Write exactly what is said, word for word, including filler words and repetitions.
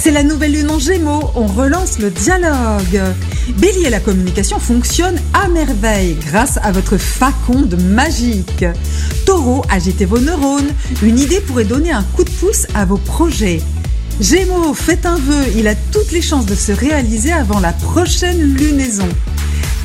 C'est la nouvelle lune en Gémeaux, on relance le dialogue. Bélier, la communication fonctionne à merveille grâce à votre faconde magique. Taureau, agitez vos neurones, une idée pourrait donner un coup de pouce à vos projets. Gémeaux, faites un vœu, il a toutes les chances de se réaliser avant la prochaine lunaison.